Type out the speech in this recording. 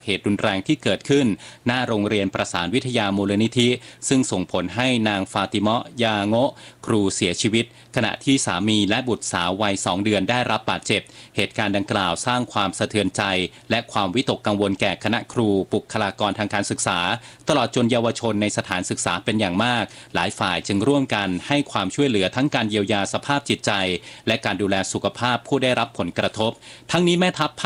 เหตุรุนแรงที่เกิดขึ้นหน้าโรงเรียนประสานวิทยามูลนิธิซึ่งส่งผลให้นางฟาติมะยาโงะครูเสียชีวิตขณะที่สามีและบุตรสาววัย2 เดือนได้รับบาดเจ็บเหตุการณ์ดังกล่าวสร้างความสะเทือนใจและความวิตกกังวลแก่คณะครูบุคลากรทางการศึกษาตลอดจนเยาวชนในสถานศึกษาเป็นอย่างมากหลายฝ่ายจึงร่วมกันให้ความช่วยเหลือทั้งการเยียวยาสภาพจิตใจและการดูแลสุขภาพผู้ได้รับผลกระทบทั้งนี้แม่ทัพ